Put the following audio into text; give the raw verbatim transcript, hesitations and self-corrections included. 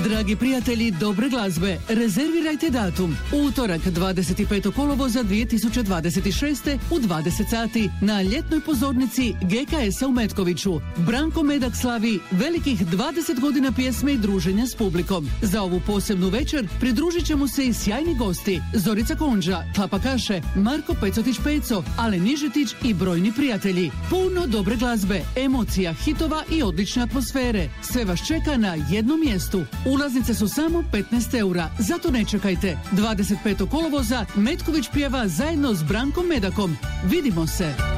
Dragi prijatelji dobre glazbe, rezervirajte datum. Utorak dvadeset petog kolovoza dvije tisuće dvadeset šeste u dvadeset sati na ljetnoj pozornici G K S-a u Metkoviću. Branko Medak slavi velikih dvadeset godina pjesme i druženja s publikom. Za ovu posebnu večer pridružit će mu se i sjajni gosti Zorica Konđa, Klapa Kaše, Marko Pecotić-Peco, Ale Nižetić i brojni prijatelji. Puno dobre glazbe, emocija, hitova i odlične atmosfere. Sve vas čeka na jednom mjestu. Ulaznice su samo petnaest eura, zato ne čekajte. dvadeset petog kolovoza Metković pjeva zajedno s Brankom Medakom. Vidimo se!